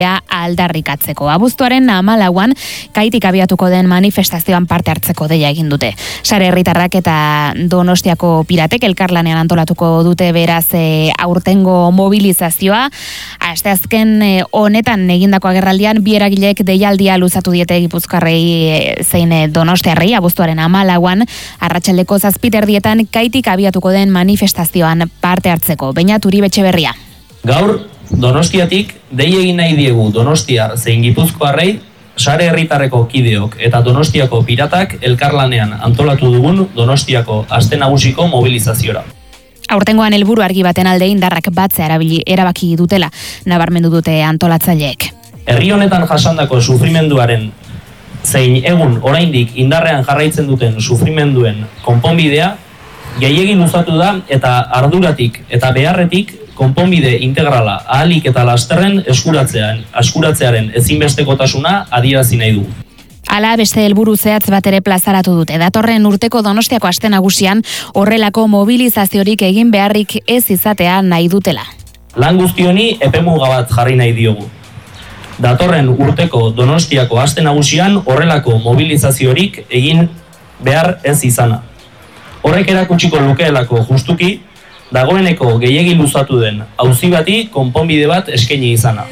aldarrikatzeko. Abuztuaren 14an Kaitik abiatuko den manifestazioan parte hartzeko deia egin dute. Sare herritarrak eta Donostiako piratek elkarlanean antolatuko dute beraz aurtengo mobilizazioa. Asteazken honetan egindako agerraldian bi eragilek deialdia luzatu diete Gipuzkoarrei zein Donostiarrei abuztuaren 14an arratsaldeko 7:00 Kaitik abiatuko den manifestazioan parte hartzeko. Beñat Uribe Etxeberria. Gaur Donostiatik dei egin nahi diegu Donostiar zein Gipuzkoarrei sare herritarreko kideok eta Donostiako piratak elkarlanean antolatu dugun Donostiako aste nagusiko mobilizaziora. Aurtengoan helburu argi baten alde indarrak batzea erabaki dutela, nabarmendu dute antolatzaileek. Herri honetan jasandako sufrimenduaren zein egun oraindik indarrean jarraitzen duten sufrimenduen konponbidea gehiegi luzatu da eta arduratik eta beharretik konponbide integrala ahalik eta lasterren eskuratzearen ezinbestekotasuna adierazi nahi du. Hala beste helburu zehatz bat ere plazaratu dute. Datorren urteko Donostiako aste nagusian horrelako mobilizaziorik egin beharrik ez izatea nahi dutela. Lan guzti honi epemuga bat jarri nahi diogu. Datorren urteko Donostiako aste nagusian horrelako mobilizaziorik egin behar ez izana. Horrek erakutsiko lukeelako justuki dagoeneko gehiegi luzatu den auzi bati konponbide bat eskaini izana.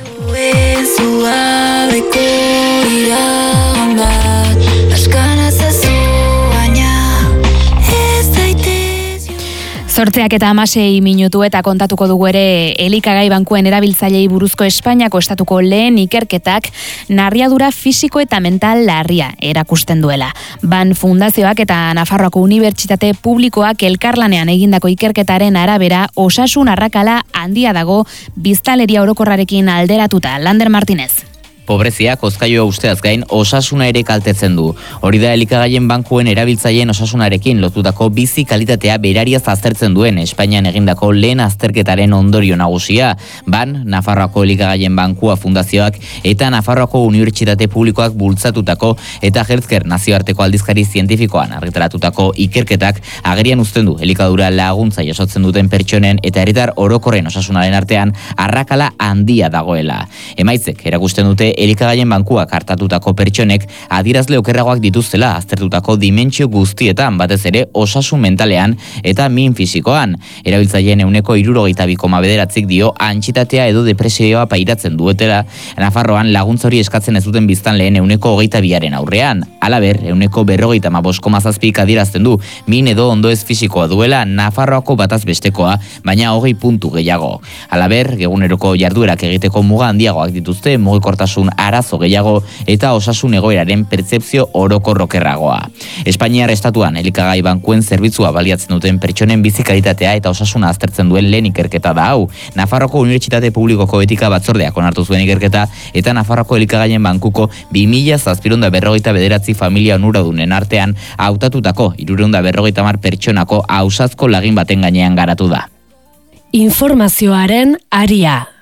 Zortzeak eta 16 minutu eta kontatuko dugu ere elikagai bankuen erabiltzailei buruzko Espainiako estatuko lehen ikerketak narriadura fisiko eta mental larria erakusten duela. Ban Fundazioak eta Nafarroako Unibertsitate Publikoak elkarlanean egindako ikerketaren arabera osasun arrakala handia dago biztanleria orokorrarekin alderatuta. Lander Martinez. Pobreziak hozkailua usteaz gain osasuna ere kaltetzen du. Hori da elikagaien bankuen erabiltzaileen osasunarekin lotutako bizi kalitatea berariaz aztertzen duen Espainian egindako lehen azterketaren ondorio nagusia. Ban, Nafarroako elikagaien bankua fundazioak eta Nafarroako Unibertsitate Publikoak bultzatutako eta Healthcare nazioarteko aldizkari zientifikoan argitaratutako ikerketak agerian uzten du elikadura laguntza jasotzen duten pertsonen eta herritar orokorren osasunaren artean arrakala handia dagoela. Emaitzek erakusten dute elikagaien bankuak hartatutako pertsonek adierazle okerragoak dituztela aztertutako dimentsio guztietan, batez ere osasun mentalean eta min fisikoan. Erabiltzaileen 62,9 dio antsietatea edo depresioa pairatzen duetela. Nafarroan laguntza hori eskatzen ez duten biztanleen 22% aurrean. Halaber, 45,7 adierazten du min edo ondoez fisikoa duela Nafarroako bataz bestekoa, baina 20 puntu gehiago. Halaber, eguneroko jarduerak egiteko muga handiagoak dituzte, mugikortasun arazo gehiago eta osasun egoeraren pertzepzio orokorrokerragoa. Espainiar estatuan elikagai bankuen zerbitzua baliatzen duten pertsonen bizi kalitatea eta osasuna aztertzen duen lehen ikerketa da hau. Nafarroako Unibertsitate Publikoko etika batzordeak onartu zuen ikerketa eta Nafarroako elikagaien bankuko 2749 familia onuradunen artean hautatutako 350 pertsonako ausazko lagin baten gainean garatu da. Informazioaren aria.